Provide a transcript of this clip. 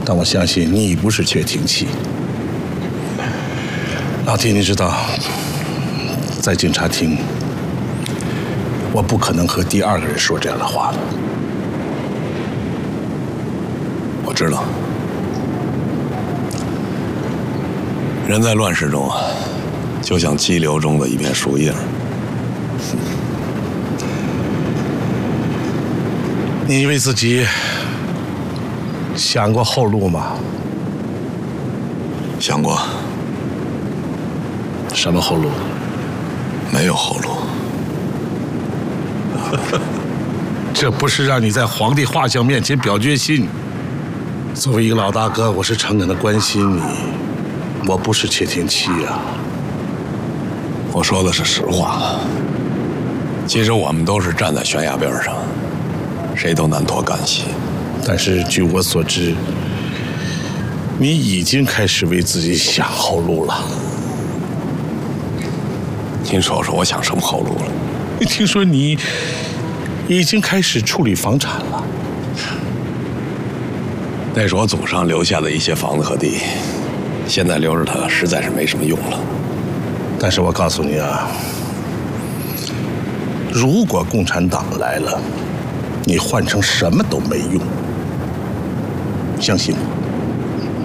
但我相信你不是窃听器。老弟，你知道，在警察厅，我不可能和第二个人说这样的话的。 我知道，人在乱世中啊，就像激流中的一片树叶。 你为自己想过后路吗？ 想过。 什么后路？ 没有后路。 这不是让你在皇帝画像面前表决心。作为一个老大哥，我是诚恳的关心你，我不是窃听器啊。 我说的是实话。其实我们都是站在悬崖边上，谁都难脱干系。 但是据我所知，你已经开始为自己想后路了。 您说说，我想什么后路了？ 听说你已经开始处理房产了。 那是我祖上留下的一些房子和地，现在留着它实在是没什么用了。 但是我告诉你啊，如果共产党来了，你换成什么都没用。相信我。